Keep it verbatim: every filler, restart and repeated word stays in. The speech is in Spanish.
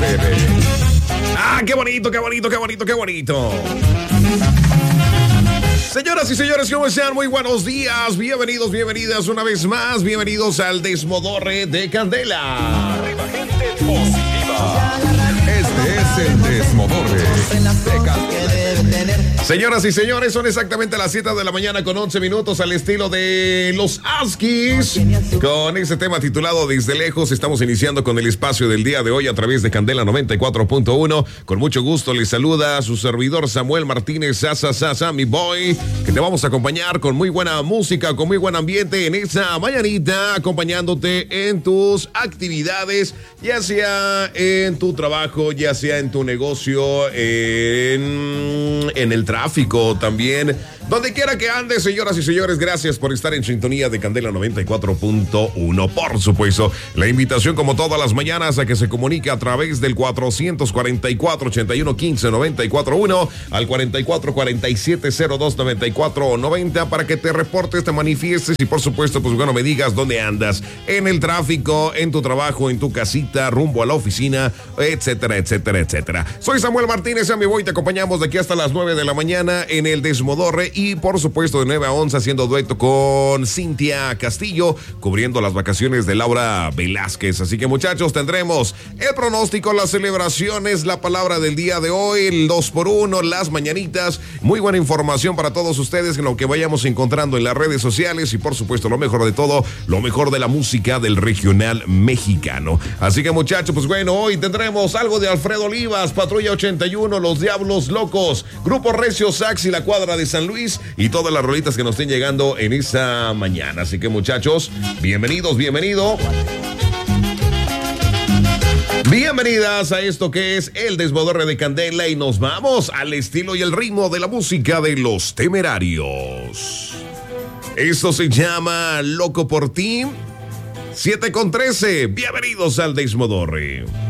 F M. Ah, qué bonito, qué bonito, qué bonito, qué bonito. Señoras y señores, ¿cómo están? Muy buenos días, bienvenidos, bienvenidas una vez más, bienvenidos al Desmodorre de Candela. Arriba, gente positiva. Este es el Desmodorre de Candela. Señoras y señores, son exactamente las siete de la mañana con once minutos al estilo de los Askis. Con este tema titulado Desde Lejos, estamos iniciando con el espacio del día de hoy a través de Candela noventa y cuatro punto uno. Con mucho gusto les saluda a su servidor Samuel Martínez, Sasa Sasa, mi boy, que te vamos a acompañar con muy buena música, con muy buen ambiente en esta mañanita, acompañándote en tus actividades, ya sea en tu trabajo, ya sea en tu negocio, en, en el tráfico también, donde quiera que andes, señoras y señores, gracias por estar en sintonía de Candela noventa y cuatro punto uno. Por supuesto, la invitación como todas las mañanas a que se comunique a través del cuatrocientos cuarenta y cuatro, ochenta y uno, quince, noventa y cuatro uno al cuarenta y cuatro, cuarenta y siete, cero dos, noventa y cuatro, noventa para que te reportes, te manifiestes y por supuesto, pues bueno, me digas dónde andas, en el tráfico, en tu trabajo, en tu casita, rumbo a la oficina, etcétera, etcétera, etcétera. Soy Samuel Martínez, a mi voy, te acompañamos de aquí hasta las nueve de la mañana en el Desmodorre y por supuesto de nueve a once haciendo dueto con Cintia Castillo, cubriendo las vacaciones de Laura Velázquez. Así que muchachos, tendremos el pronóstico, las celebraciones, la palabra del día de hoy, el dos por uno, las mañanitas, muy buena información para todos ustedes en lo que vayamos encontrando en las redes sociales y por supuesto lo mejor de todo, lo mejor de la música del regional mexicano. Así que muchachos, pues bueno, hoy tendremos algo de Alfredo Olivas, Patrulla ochenta y uno, Los Diablos Locos, Grupo Recio Sax y La Cuadra de San Luis y todas las rolitas que nos estén llegando en esta mañana. Así que muchachos, bienvenidos, bienvenido. Bienvenidas a esto que es el Desmodorre de Candela y nos vamos al estilo y el ritmo de la música de Los Temerarios. Esto se llama Loco por Ti. siete con trece. Bienvenidos al Desmodorre.